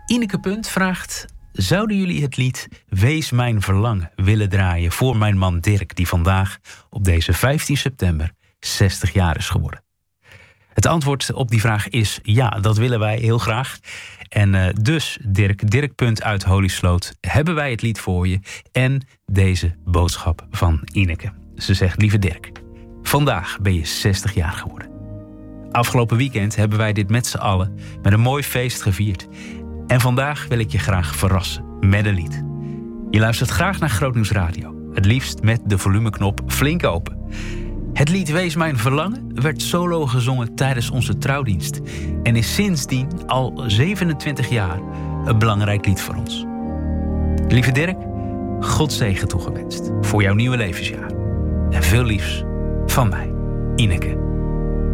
Ineke Punt vraagt: zouden jullie het lied Wees mijn verlangen willen draaien voor mijn man Dirk, die vandaag op deze 15 september 60 jaar is geworden? Het antwoord op die vraag is ja, dat willen wij heel graag. En dus Dirk Punt uit Holysloot, hebben wij het lied voor je en deze boodschap van Ineke. Ze zegt: lieve Dirk, vandaag ben je 60 jaar geworden. Afgelopen weekend hebben wij dit met z'n allen met een mooi feest gevierd. En vandaag wil ik je graag verrassen met een lied. Je luistert graag naar Grootnieuws Radio. Het liefst met de volumeknop flink open. Het lied Wees mijn verlangen werd solo gezongen tijdens onze trouwdienst. En is sindsdien al 27 jaar een belangrijk lied voor ons. Lieve Dirk, God zegen toegewenst voor jouw nieuwe levensjaar. En veel liefs van mij, Ineke.